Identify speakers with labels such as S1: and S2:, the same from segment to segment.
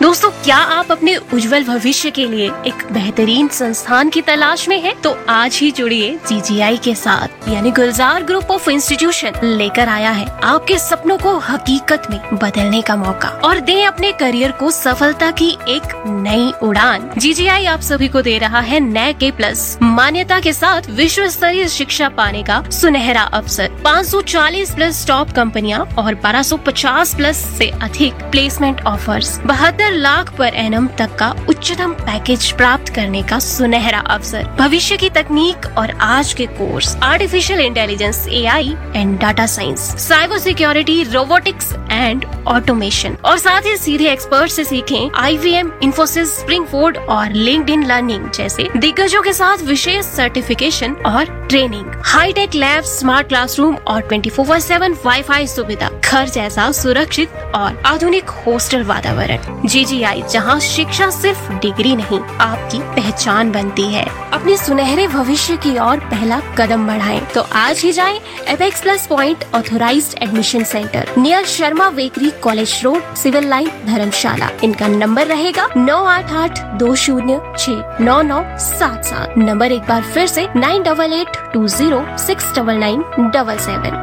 S1: दोस्तों, क्या आप अपने उज्जवल भविष्य के लिए एक बेहतरीन संस्थान की तलाश में हैं? तो आज ही जुड़िए GGI के साथ, यानी गुलजार ग्रुप ऑफ इंस्टीट्यूशन लेकर आया है आपके सपनों को हकीकत में बदलने का मौका और दें अपने करियर को सफलता की एक नई उड़ान। GGI आप सभी को दे रहा है NAC A+ मान्यता के साथ विश्व स्तरीय शिक्षा पाने का सुनहरा अवसर। 540+ टॉप कंपनियां और 1250+ से अधिक placement offers, 72 lakh per annum तक का उच्चतम पैकेज प्राप्त करने का सुनहरा अवसर, भविष्य की तकनीक और आज के course artificial intelligence, AI and data science, cyber security, robotics and automation, और साथ ही सीधे एक्सपर्ट से सीखें IBM, इन्फोसिस, स्प्रिंगफोर्ड और लिंक्डइन लर्निंग जैसे दिग्गजों के साथ विशेष सर्टिफिकेशन और training, hi tech lab, smart classroom और 24/7 वाईफाई सुविधा, घर जैसा सुरक्षित और आधुनिक हॉस्टल वातावरण। GGI, जहां शिक्षा सिर्फ डिग्री नहीं आपकी पहचान बनती है। अपने सुनहरे भविष्य की ओर पहला कदम बढ़ाएं तो आज ही जाएं apex plus point authorised admission centre near Sharma bakery, college road, civil line, धर्मशाला। इनका नंबर रहेगा 9882069977। नंबर एक बार फिर से 9882069977।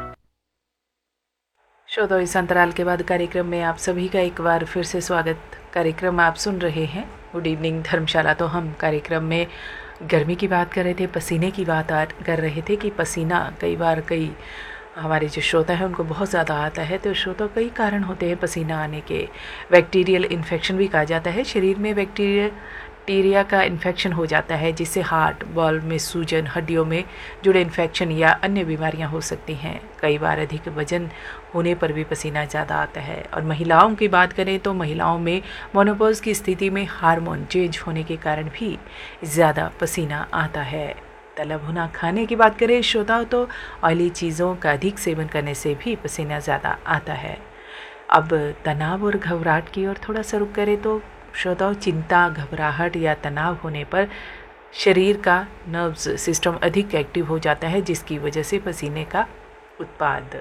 S2: श्रोताओं, इस अंतराल के बाद कार्यक्रम में आप सभी का एक बार फिर से स्वागत। कार्यक्रम आप सुन रहे हैं गुड इवनिंग धर्मशाला। तो हम कार्यक्रम में गर्मी की बात कर रहे थे, पसीने की बात कर रहे थे कि पसीना कई हमारे जो श्रोता है उनको बहुत ज़्यादा आता है। तो श्रोता, कई कारण होते हैं पसीना आने के। बैक्टीरियल इन्फेक्शन भी कहा जाता है। शरीर में बैक्टीरिया का इन्फेक्शन हो जाता है जिससे हार्ट वाल्व में सूजन, हड्डियों में जुड़े इन्फेक्शन या अन्य बीमारियां हो सकती हैं। कई बार अधिक वजन होने पर भी पसीना ज़्यादा आता है। और महिलाओं की बात करें तो महिलाओं में मोनोपॉज की स्थिति में हार्मोन चेंज होने के कारण भी ज़्यादा पसीना आता है। तला भुना खाने की बात करें श्रोताओं तो ऑयली चीज़ों का अधिक सेवन करने से भी पसीना ज़्यादा आता है। अब तनाव और घबराहट की ओर थोड़ा सा रुख करें तो श्रोताओं, चिंता, घबराहट या तनाव होने पर शरीर का नर्व्स सिस्टम अधिक एक्टिव हो जाता है जिसकी वजह से पसीने का उत्पाद